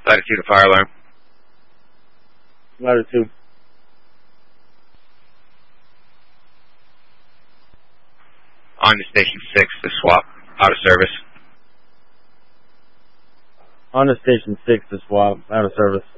Latitude, a fire alarm. Latitude. On to Station 6, the swap. Out of service. On to Station 6, the swap. Out of service.